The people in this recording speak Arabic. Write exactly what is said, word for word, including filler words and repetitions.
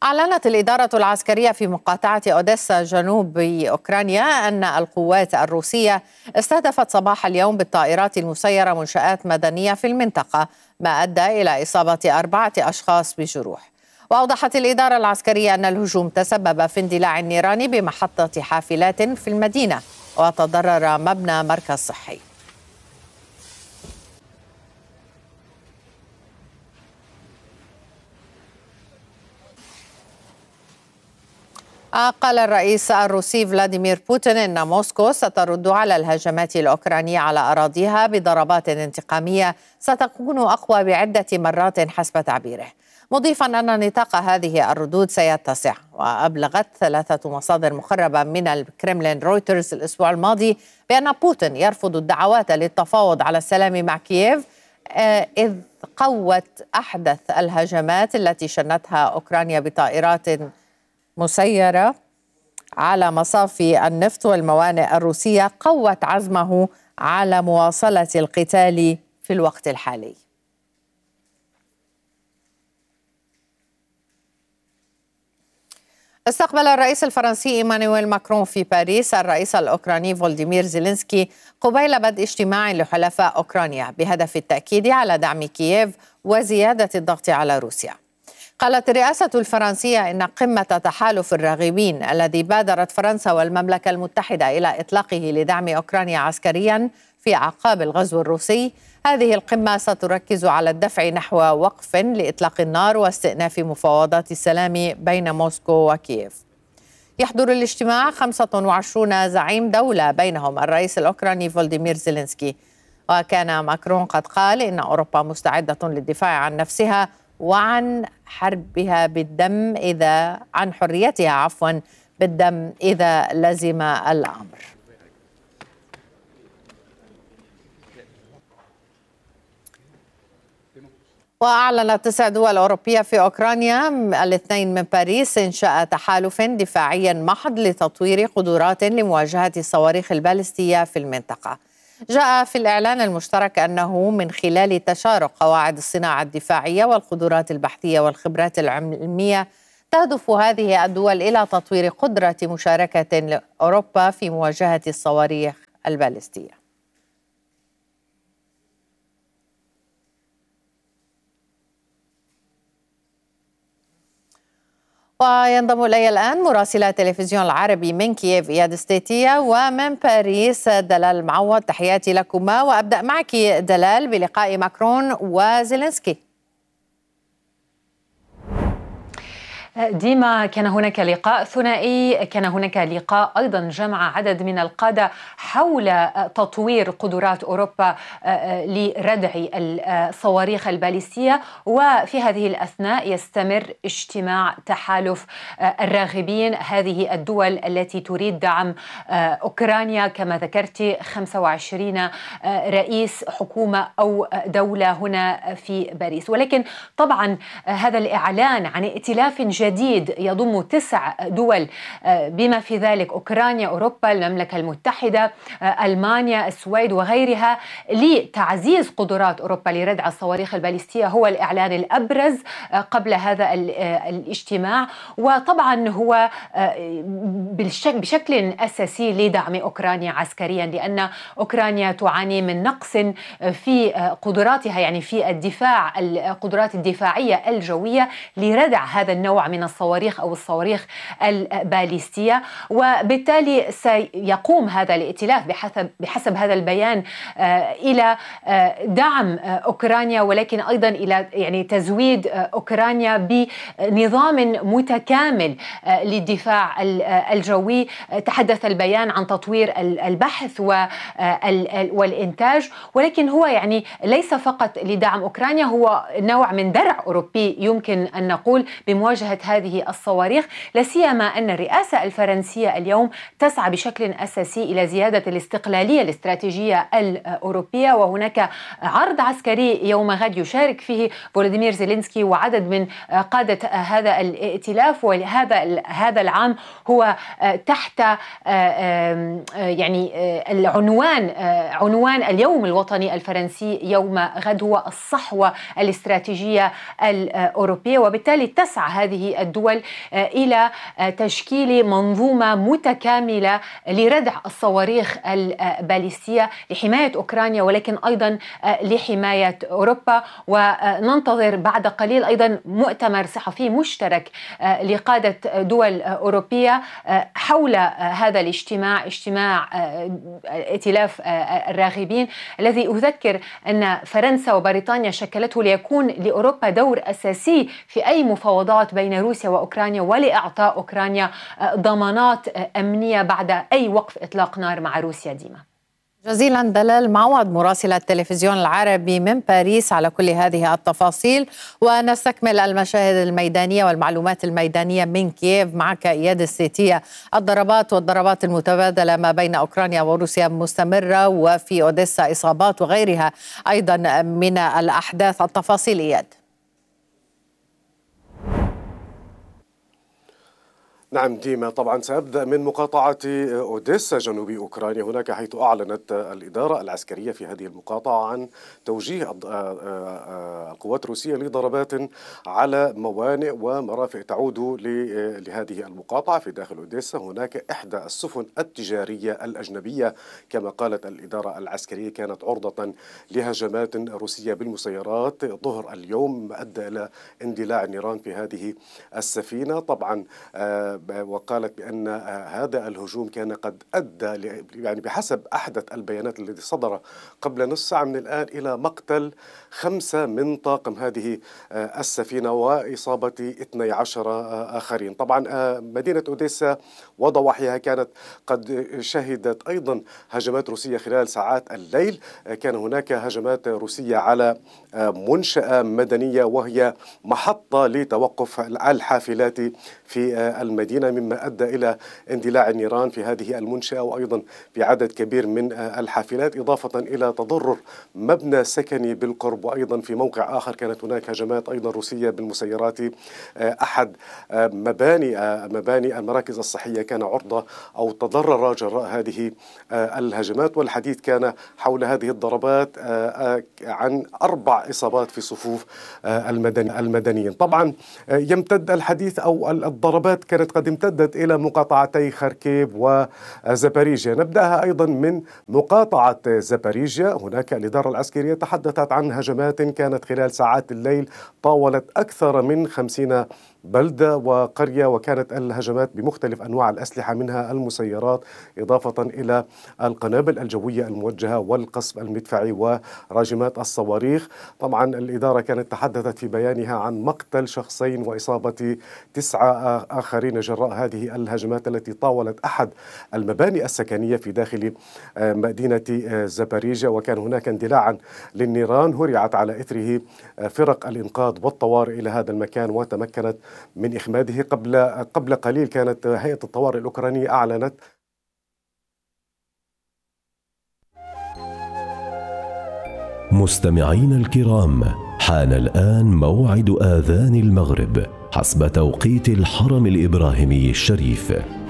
أعلنت الإدارة العسكرية في مقاطعة أوديسا جنوب أوكرانيا أن القوات الروسية استهدفت صباح اليوم بالطائرات المسيرة منشآت مدنية في المنطقة، ما أدى إلى إصابة أربعة أشخاص بجروح. وأوضحت الإدارة العسكرية أن الهجوم تسبب في اندلاع نيران بمحطة حافلات في المدينة، وتضرر مبنى مركز صحي. قال الرئيس الروسي فلاديمير بوتين إن موسكو سترد على الهجمات الأوكرانية على أراضيها بضربات انتقامية ستكون أقوى بعدة مرات حسب تعبيره، مضيفا أن نطاق هذه الردود سيتسع. وأبلغت ثلاثة مصادر مقربة من الكرملين رويترز الأسبوع الماضي بأن بوتين يرفض الدعوات للتفاوض على السلام مع كييف، إذ قوت أحدث الهجمات التي شنتها أوكرانيا بطائرات مسيرة على مصافي النفط والموانئ الروسية قوت عزمه على مواصلة القتال في الوقت الحالي. استقبل الرئيس الفرنسي إيمانويل ماكرون في باريس الرئيس الأوكراني فولوديمير زيلينسكي قبيل بدء اجتماع لحلفاء أوكرانيا بهدف التأكيد على دعم كييف وزيادة الضغط على روسيا. قالت الرئاسة الفرنسية إن قمة تحالف الراغبين الذي بادرت فرنسا والمملكة المتحدة إلى إطلاقه لدعم أوكرانيا عسكريا في أعقاب الغزو الروسي، هذه القمة ستركز على الدفع نحو وقف لإطلاق النار واستئناف مفاوضات السلام بين موسكو وكييف. يحضر الاجتماع خمسة وعشرين زعيم دولة بينهم الرئيس الأوكراني فولوديمير زيلينسكي. وكان ماكرون قد قال إن أوروبا مستعدة للدفاع عن نفسها وعن حربها بالدم إذا عن حريتها عفوا بالدم إذا لزم الأمر. وأعلنت تسع دول أوروبية في أوكرانيا الاثنين من باريس إنشاء تحالف دفاعي محض لتطوير قدرات لمواجهة الصواريخ البالستية في المنطقة. جاء في الإعلان المشترك أنه من خلال تشارك قواعد الصناعة الدفاعية والقدرات البحثية والخبرات العلمية تهدف هذه الدول إلى تطوير قدرة مشاركة لأوروبا في مواجهة الصواريخ البالستية. وينضم إلي الآن مراسلة التلفزيون العربي من كييف إياد ستيتية ومن باريس دلال معوض. تحياتي لكما، وأبدأ معك دلال بلقاء ماكرون وزيلينسكي. ديما كان هناك لقاء ثنائي، كان هناك لقاء أيضا جمع عدد من القادة حول تطوير قدرات أوروبا لردع الصواريخ البالستية. وفي هذه الأثناء يستمر اجتماع تحالف الراغبين، هذه الدول التي تريد دعم أوكرانيا كما ذكرت خمسة وعشرين رئيس حكومة أو دولة هنا في باريس. ولكن طبعا هذا الإعلان عن ائتلاف جديد جديد يضم تسع دول بما في ذلك أوكرانيا، أوروبا، المملكة المتحدة، ألمانيا، السويد وغيرها، لتعزيز قدرات أوروبا لردع الصواريخ البالستية هو الإعلان الأبرز قبل هذا الاجتماع. وطبعا هو بشكل أساسي لدعم أوكرانيا عسكريا، لأن أوكرانيا تعاني من نقص في قدراتها، يعني في الدفاع، القدرات الدفاعية الجوية لردع هذا النوع من الصواريخ أو الصواريخ البالستية. وبالتالي سيقوم هذا الائتلاف بحسب بحسب هذا البيان إلى دعم أوكرانيا، ولكن أيضا إلى يعني تزويد أوكرانيا بنظام متكامل للدفاع الجوي. تحدث البيان عن تطوير البحث والإنتاج، ولكن هو يعني ليس فقط لدعم أوكرانيا، هو نوع من درع أوروبي يمكن أن نقول بمواجهة هذه الصواريخ، لا سيما أن الرئاسة الفرنسية اليوم تسعى بشكل أساسي إلى زيادة الاستقلالية الاستراتيجية الأوروبية. وهناك عرض عسكري يوم غد يشارك فيه فولوديمير زيلينسكي وعدد من قادة هذا الائتلاف، وهذا هذا العام هو تحت يعني العنوان عنوان اليوم الوطني الفرنسي يوم غد هو الصحوة الاستراتيجية الأوروبية. وبالتالي تسعى هذه هذه الدول إلى تشكيل منظومة متكاملة لردع الصواريخ الباليستية لحماية أوكرانيا، ولكن أيضا لحماية أوروبا. وننتظر بعد قليل أيضا مؤتمر صحفي مشترك لقادة دول أوروبية حول هذا الاجتماع، اجتماع ائتلاف الراغبين، الذي أذكر أن فرنسا وبريطانيا شكلته ليكون لأوروبا دور أساسي في أي مفاوضات بين روسيا وأوكرانيا، ولإعطاء أوكرانيا ضمانات أمنية بعد أي وقف إطلاق نار مع روسيا. ديما جزيلا دلال معوض مراسل التلفزيون العربي من باريس على كل هذه التفاصيل. ونستكمل المشاهد الميدانية والمعلومات الميدانية من كييف معك إياد السيتية. الضربات والضربات المتبادلة ما بين أوكرانيا وروسيا مستمرة، وفي أوديسا إصابات وغيرها أيضا من الأحداث. التفاصيل إياد. نعم ديما، طبعا سأبدأ من مقاطعة أوديسا جنوب أوكرانيا هناك، حيث أعلنت الإدارة العسكرية في هذه المقاطعة عن توجيه القوات الروسية لضربات على موانئ ومرافق تعود لهذه المقاطعة في داخل أوديسا. هناك إحدى السفن التجارية الأجنبية كما قالت الإدارة العسكرية كانت عرضة لهجمات روسية بالمسيرات ظهر اليوم، أدى إلى اندلاع النيران في هذه السفينة. طبعا وقالت بأن هذا الهجوم كان قد أدى يعني بحسب أحدث البيانات التي صدر قبل نصف ساعة من الآن إلى مقتل خمسة من طاقم هذه السفينة وإصابة اثني عشر آخرين. طبعا مدينة أوديسا وضواحيها كانت قد شهدت أيضا هجمات روسية خلال ساعات الليل. كان هناك هجمات روسية على منشأة مدنية وهي محطة لتوقف الحافلات في المدينة، مما أدى إلى اندلاع النيران في هذه المنشأة وأيضا في عدد كبير من الحافلات، إضافة إلى تضرر مبنى سكني بالقرب. وأيضا في موقع آخر كانت هناك هجمات أيضا روسية بالمسيرات. أحد مباني مباني المراكز الصحية كان عرضة أو تضرر جراء هذه الهجمات. والحديث كان حول هذه الضربات عن أربع إصابات في صفوف المدنيين. طبعا يمتد الحديث أو الضربات كانت قد امتدت إلى مقاطعتي خاركيف وزاباريجيا. نبدأها أيضا من مقاطعة زاباريجيا. هناك الإدارة العسكرية تحدثت عن هجمات كانت خلال ساعات الليل طاولت أكثر من خمسين بلدة وقرية، وكانت الهجمات بمختلف أنواع الأسلحة منها المسيرات إضافة إلى القنابل الجوية الموجهة والقصف المدفعي وراجمات الصواريخ. طبعا الإدارة كانت تحدثت في بيانها عن مقتل شخصين وإصابة تسعة آخرين جراء هذه الهجمات التي طاولت أحد المباني السكنية في داخل مدينة زاباريجيا. وكان هناك اندلاعا للنيران هرعت على إثره فرق الإنقاذ والطوارئ إلى هذا المكان وتمكنت من إخماده. قبل قبل قليل كانت هيئة الطوارئ الأوكرانية أعلنت مستمعين الكرام، حان الآن موعد آذان المغرب حسب توقيت الحرم الإبراهيمي الشريف.